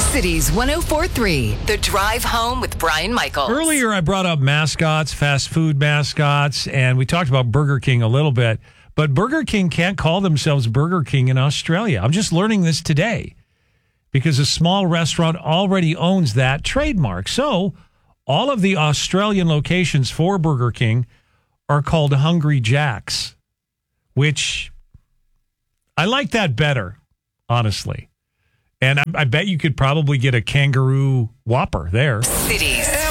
Cities 104.3, The Drive Home with Brian Michaels. Earlier, I brought up mascots, fast food mascots, and we talked about Burger King a little bit. But Burger King can't call themselves Burger King in Australia. I'm just learning this today because a small restaurant already owns that trademark. So all of the Australian locations for Burger King are called Hungry Jack's, which I like that better, honestly. And I bet you could probably get a kangaroo Whopper there. Cities